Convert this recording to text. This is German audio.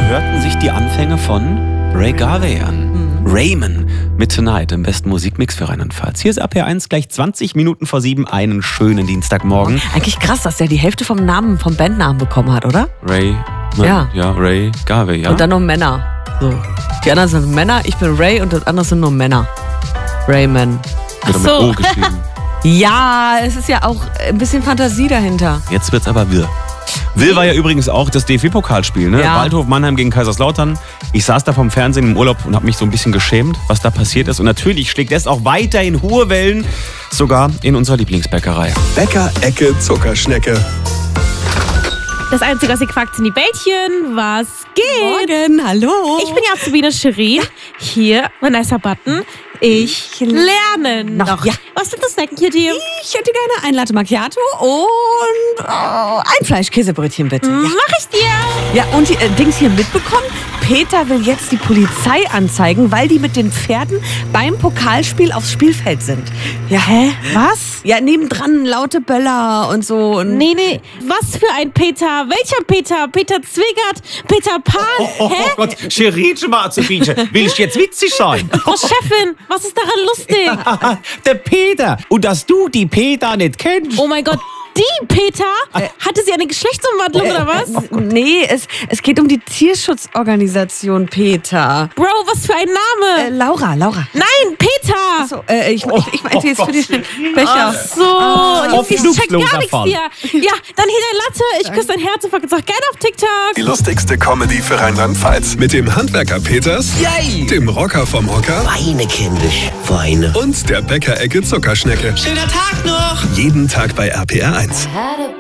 hörten sich die Anfänge von Ray Garvey an. Rayman mit Tonight im besten Musikmix für Rheinland-Pfalz. Hier ist RPR1 gleich 20 Minuten vor 7. Einen schönen Dienstagmorgen. Eigentlich krass, dass der die Hälfte vom Bandnamen bekommen hat, oder? Ray, Ja. Ray Garvey, ja. Und dann noch Männer. So. Die anderen sind Männer, ich bin Ray und das andere sind nur Männer. Rayman. Wird mit O geschrieben. Ja, es ist ja auch ein bisschen Fantasie dahinter. Jetzt wird's aber wirr. Will war ja übrigens auch das DFB-Pokalspiel, ne? Ja. Waldhof Mannheim gegen Kaiserslautern. Ich saß da vom Fernsehen im Urlaub und habe mich so ein bisschen geschämt, was da passiert ist. Und natürlich schlägt es auch weiterhin hohe Wellen, sogar in unserer Lieblingsbäckerei. Bäcker-Ecke Zuckerschnecke. Das Einzige, was ihr quackt, sind die Bällchen. Was geht? Morgen, hallo. Ich bin ja Sabine Shirin. Hier, Vanessa Button. Ich lerne noch. Ja. Was willst du snacken hier, dir? Ich hätte gerne ein Latte Macchiato und ein Fleischkäsebrötchen, bitte. Ja. Mach ich dir. Ja, und die Dings hier mitbekommen? Peter will jetzt die Polizei anzeigen, weil die mit den Pferden beim Pokalspiel aufs Spielfeld sind. Ja. Hä? Was? Ja, nebendran laute Böller und so. Und Nee. Was für ein Peter? Welcher Peter? Peter Zwegert? Peter Pan? Hä? Gott, Scheritsche mal zu bieten. Will ich jetzt witzig sein? Frau Chefin, was ist daran lustig? Der Peter. Und dass du die Peter nicht kennst. Oh mein Gott, die Peter? Hatte sie eine Geschlechtsumwandlung oder was? Nee, es geht um die Tierschutzorganisation Peter. Bro, was für ein Name? Laura. Nein, Peter! So, ich meinte jetzt für den Becher. So, ich check Hoffnungsloser gar nichts Fall. hier. Ja, dann hier dein Latte. Ich küsse dein Herz und sag gerne auf TikTok. Die lustigste Comedy für Rheinland-Pfalz. Mit dem Handwerker Peters, Yay! dem Rocker vom Hocker Weine, kindisch, weine. und der Bäcker-Ecke Zuckerschnecke. Schöner Tag noch! Jeden Tag bei RPR1. Had a